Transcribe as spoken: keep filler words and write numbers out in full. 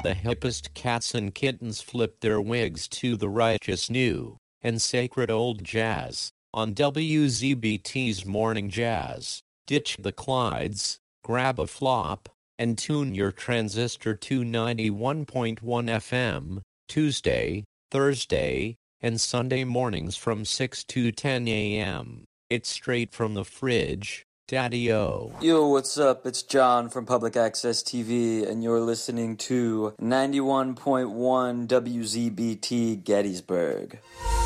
The hippest cats and kittens flip their wigs to the righteous new and sacred old jazz on W Z B T's Morning Jazz. Ditch the Clydes, grab a flop, and tune your transistor to ninety-one point one F M, Tuesday, Thursday, and Sunday mornings from six to ten A M. It's straight from the fridge, Daddy-O. Yo, what's up? It's John from Public Access T V, and you're listening to ninety-one point one W Z B T Gettysburg.